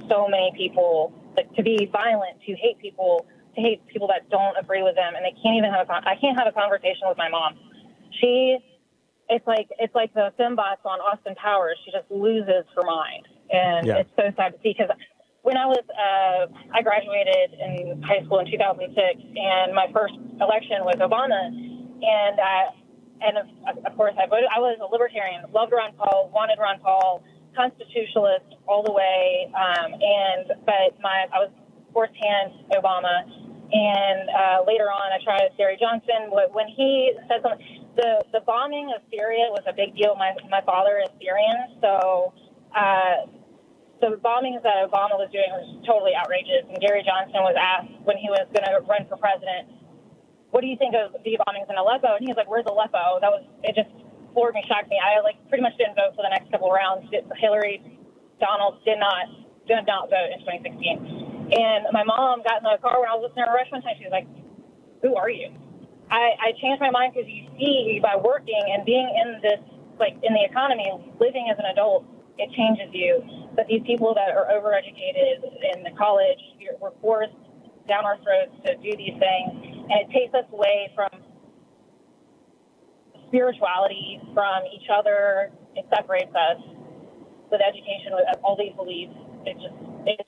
so many people, like, to be violent, to hate people that don't agree with them, and they can't even I can't have a conversation with my mom. It's like the fembots on Austin Powers. She just loses her mind, and it's so sad to see, because when I graduated in high school in 2006, and my first election was Obama, and of course I voted. I was a libertarian, loved Ron Paul, wanted Ron Paul, constitutionalist all the way, but I was fourth hand Obama, and later on I tried Gary Johnson. When he said something, the bombing of Syria was a big deal. My father is Syrian, so the bombings that Obama was doing was totally outrageous. And Gary Johnson was asked when he was going to run for president, "What do you think of the bombings in Aleppo?" And he was like, "Where's Aleppo?" It just floored me, shocked me. I pretty much didn't vote for the next couple of rounds. Hillary, Donald did not vote in 2016. And my mom got in the car when I was listening to Rush one time. She was like, "Who are you?" I changed my mind, because you see, by working and being in this, in the economy, living as an adult, it changes you. But these people that are overeducated in the college, we're forced down our throats to do these things, and it takes us away from spirituality, from each other. It separates us with education, with all these beliefs. It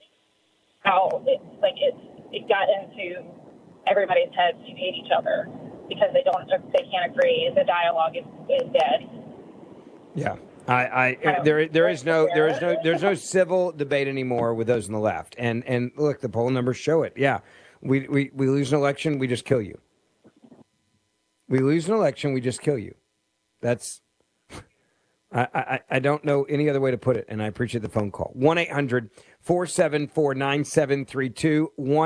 got into everybody's heads to hate each other because they can't agree. The dialogue is dead. Yeah. There's no civil debate anymore with those on the left. And look, the poll numbers show it. Yeah. We lose an election, we just kill you. We lose an election, we just kill you. That's I don't know any other way to put it, and I appreciate the phone call. 1-800-474-9732.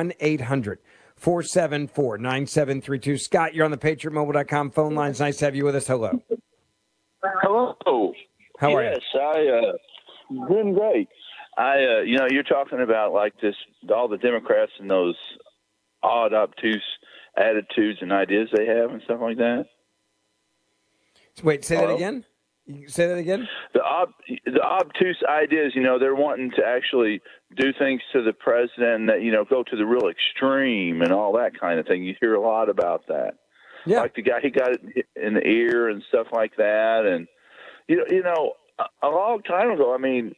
1-800-474-9732. Scott, you're on the PatriotMobile.com phone lines. Nice to have you with us. Hello. Hello. How are you? Yes, doing great. You're talking about all the Democrats and those odd, obtuse attitudes and ideas they have and stuff like that. Wait, say that again? Say that again? The obtuse ideas, they're wanting to actually do things to the president that, go to the real extreme and all that kind of thing. You hear a lot about that. Yeah. Like the guy, he got it in the ear and stuff like that. And, a long time ago,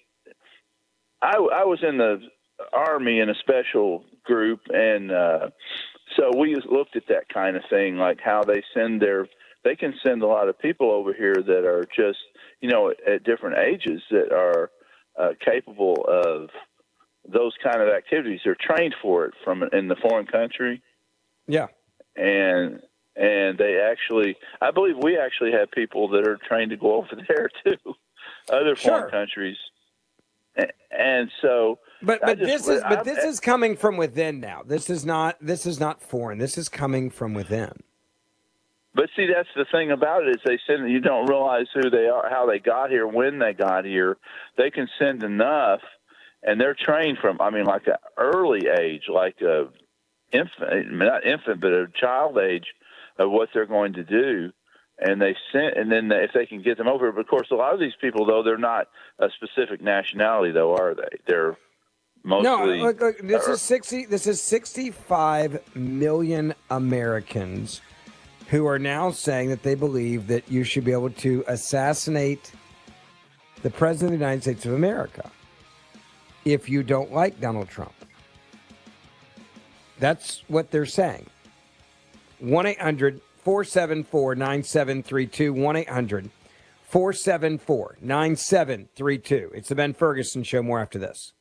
I was in the Army in a special group, and so we looked at that kind of thing, like how they can send a lot of people over here that are just, at different ages that are capable of those kind of activities. They're trained for it in the foreign country. Yeah. And they actually, I believe we actually have people that are trained to go over there too, other foreign countries. And so, but this is coming from within now. This is not foreign. This is coming from within. But see, that's the thing about it, is they send, you don't realize who they are, how they got here, when they got here. They can send enough, and they're trained from, like an early age, like a not infant, but a child age of what they're going to do. And they sent, and then if they can get them over, but of course, a lot of these people, though, they're not a specific nationality, though, are they? They're mostly. No, look, this is 65 million Americans who are now saying that they believe that you should be able to assassinate the President of the United States of America if you don't like Donald Trump. That's what they're saying. 1-800-474-9732. 1-800-474-9732. It's the Ben Ferguson Show. More after this.